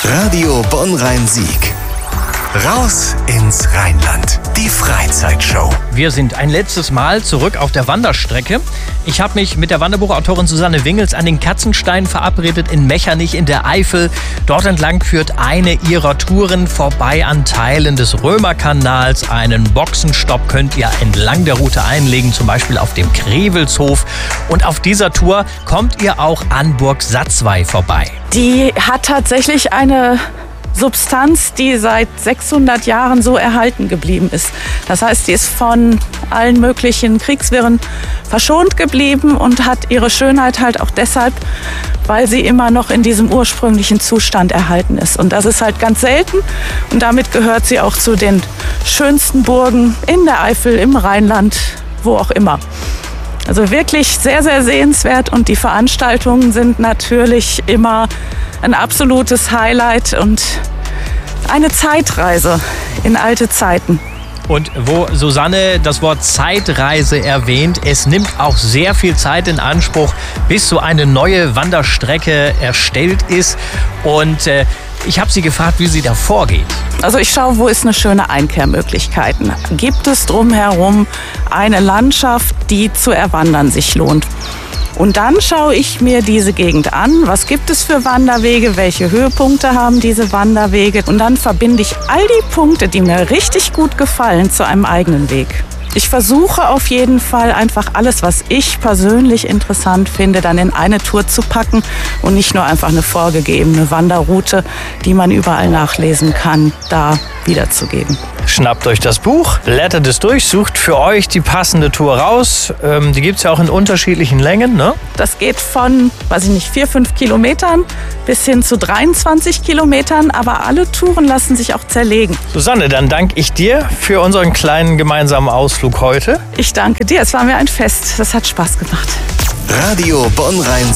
Radio Bonn-Rhein-Sieg. Raus ins Rheinland. Die Freizeitshow. Wir sind ein letztes Mal zurück auf der Wanderstrecke. Ich habe mich mit der Wanderbuchautorin Susanne Wingels an den Katzenstein verabredet in Mechernich in der Eifel. Dort entlang führt eine ihrer Touren vorbei an Teilen des Römerkanals. Einen Boxenstopp könnt ihr entlang der Route einlegen, zum Beispiel auf dem Krewelshof. Und auf dieser Tour kommt ihr auch an Burg Satzwey vorbei. Die hat tatsächlich eine Substanz, die seit 600 Jahren so erhalten geblieben ist. Das heißt, die ist von allen möglichen Kriegswirren verschont geblieben und hat ihre Schönheit halt auch deshalb, weil sie immer noch in diesem ursprünglichen Zustand erhalten ist. Und das ist halt ganz selten und damit gehört sie auch zu den schönsten Burgen in der Eifel, im Rheinland, wo auch immer. Also wirklich sehr, sehr sehenswert und die Veranstaltungen sind natürlich immer ein absolutes Highlight und eine Zeitreise in alte Zeiten. Und wo Susanne das Wort Zeitreise erwähnt, es nimmt auch sehr viel Zeit in Anspruch, bis so eine neue Wanderstrecke erstellt ist. Und ich habe sie gefragt, wie sie da vorgeht. Also ich schaue, wo ist eine schöne Einkehrmöglichkeit. Gibt es drumherum eine Landschaft, die zu erwandern sich lohnt? Und dann schaue ich mir diese Gegend an. Was gibt es für Wanderwege? Welche Höhepunkte haben diese Wanderwege? Und dann verbinde ich all die Punkte, die mir richtig gut gefallen, zu einem eigenen Weg. Ich versuche auf jeden Fall einfach alles, was ich persönlich interessant finde, dann in eine Tour zu packen und nicht nur einfach eine vorgegebene Wanderroute, die man überall nachlesen kann, da wiederzugeben. Schnappt euch das Buch, blättert es durch, sucht für euch die passende Tour raus. Die gibt es ja auch in unterschiedlichen Längen, ne? Das geht von, 4-5 Kilometern bis hin zu 23 Kilometern, aber alle Touren lassen sich auch zerlegen. Susanne, dann danke ich dir für unseren kleinen gemeinsamen Ausflug heute. Ich danke dir, es war mir ein Fest, das hat Spaß gemacht. Radio Bonn-Rhein-Sieg.